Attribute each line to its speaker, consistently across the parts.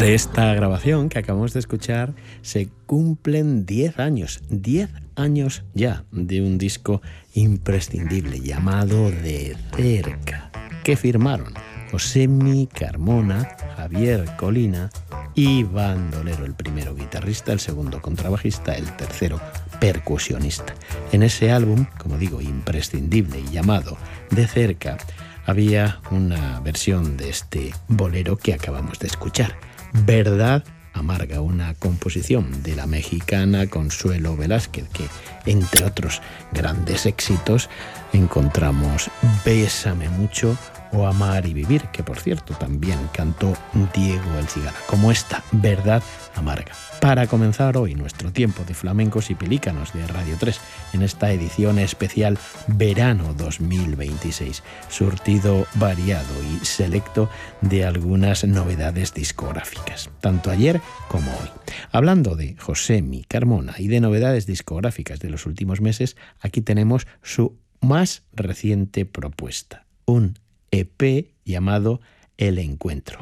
Speaker 1: De esta grabación que acabamos de escuchar se cumplen 10 años ya de un disco imprescindible llamado De Cerca, que firmaron Josemi Carmona, Javier Colina y Bandolero, el primero guitarrista, el segundo contrabajista, el tercero percusionista. En ese álbum, como digo, imprescindible y llamado De Cerca, había una versión de este bolero que acabamos de escuchar, Verdad Amarga, una composición de la mexicana Consuelo Velázquez, que, entre otros grandes éxitos, encontramos Bésame Mucho o Amar y Vivir, que por cierto también cantó Diego El Cigala, como esta, Verdad Amarga. Para comenzar hoy nuestro tiempo de flamencos y pelícanos de Radio 3, en esta edición especial Verano 2026, surtido variado y selecto de algunas novedades discográficas, tanto ayer como hoy. Hablando de Josemi Carmona y de novedades discográficas de los últimos meses, aquí tenemos su más reciente propuesta, un EP llamado El Encuentro.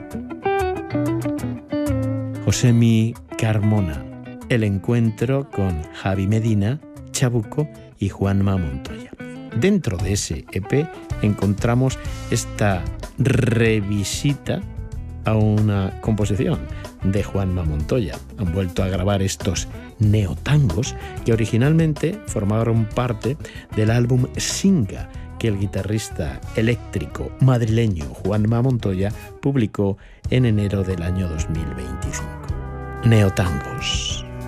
Speaker 1: Josemi Carmona, El Encuentro, con Javi Medina, Chabuco y Juanma Montoya. Dentro de ese EP encontramos esta revisita a una composición de Juanma Montoya. Han vuelto a grabar estos neotangos que originalmente formaron parte del álbum Singa, que el guitarrista eléctrico madrileño Juanma Montoya publicó en enero del año 2025. Neotangos.